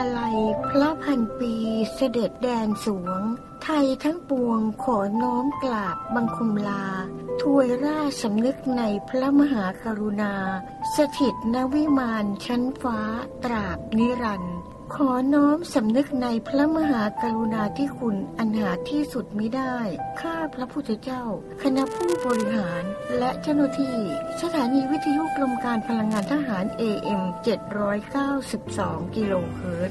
ลัยพระพันปีเสด็จแดนสวงไทยทั้งปวงขอน้อมกราบบังคมลาถวยราชสำนึกในพระมหากรุณาสถิตณวิมานชั้นฟ้าตราบนิรันดร์ขอน้อมสำนึกในพระมหากรุณาธิคุณอันหาที่สุดมิได้ข้าพระพุทธเจ้าคณะผู้บริหารและเจ้าหน้าที่สถานีวิทยุกรมการพลังงานทหาร AM 792 กิโลเฮิรตซ์